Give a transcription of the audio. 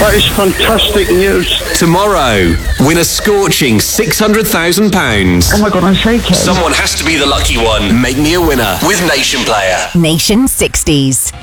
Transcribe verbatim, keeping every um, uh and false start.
That is fantastic news. Tomorrow, win a scorching six hundred thousand pounds. Oh my God, I'm shaking. Someone has to be the lucky one. Make me a winner with Nation Player. Nation sixties.